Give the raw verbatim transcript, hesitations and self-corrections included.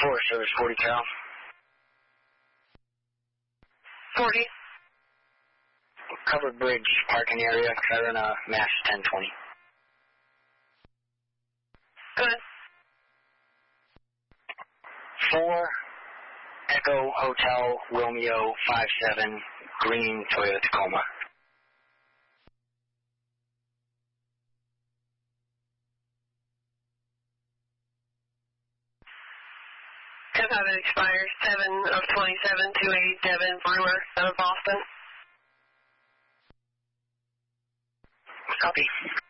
four, service forty Cal. forty. Covered bridge parking area, Carolina, Mass ten twenty. Good. four, Echo Hotel Romeo five seven, green Toyota Tacoma. ten five expires seven of twenty-seven, two eight Devin Brewer out of Boston. Copy.